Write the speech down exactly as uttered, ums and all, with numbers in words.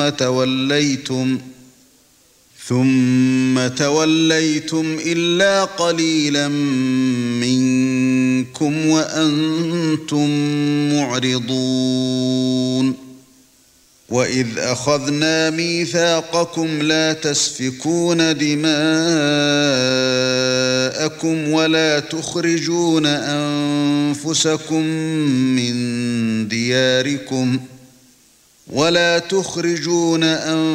توليتم ثم توليتم إلا قليلا منكم وأنتم معرضون وإذ أخذنا ميثاقكم لا تسفكون دماءكم ولا تخرجون أنفسكم من دياركم ولا تخرجون أنفسكم